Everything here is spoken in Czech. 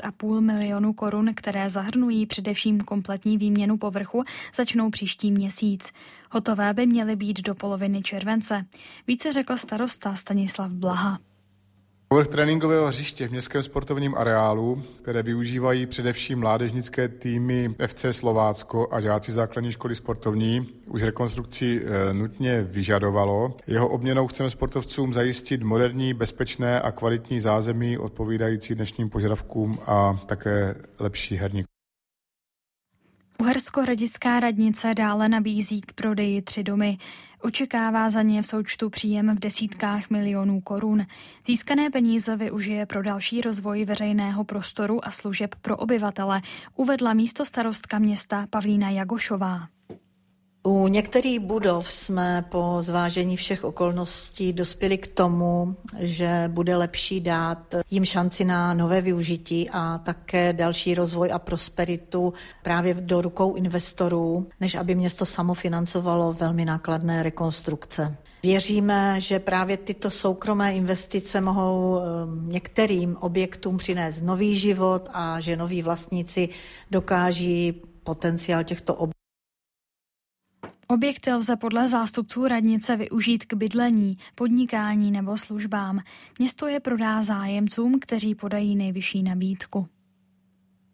6,5 milionu korun, které zahrnují především kompletní výměnu povrchu, začnou příští měsíc. Hotové by měly být do poloviny července. Více řekl starosta Stanislav Blaha. Povrch tréninkového hřiště v městském sportovním areálu, které využívají především mládežnické týmy FC Slovácko a žáci základní školy sportovní, už rekonstrukci nutně vyžadovalo. Jeho obměnou chceme sportovcům zajistit moderní, bezpečné a kvalitní zázemí odpovídající dnešním požadavkům a také lepší herní. Uherskohradišťská radnice dále nabízí k prodeji 3 domy. Očekává za ně v součtu příjem v desítkách milionů korun. Získané peníze využije pro další rozvoj veřejného prostoru a služeb pro obyvatele, uvedla místostarostka města Pavlína Jagošová. U některých budov jsme po zvážení všech okolností dospěli k tomu, že bude lepší dát jim šanci na nové využití a také další rozvoj a prosperitu právě do rukou investorů, než aby město samo financovalo velmi nákladné rekonstrukce. Věříme, že právě tyto soukromé investice mohou některým objektům přinést nový život a že noví vlastníci dokáží potenciál těchto objektů. Objekty lze podle zástupců radnice využít k bydlení, podnikání nebo službám. Město je prodá zájemcům, kteří podají nejvyšší nabídku.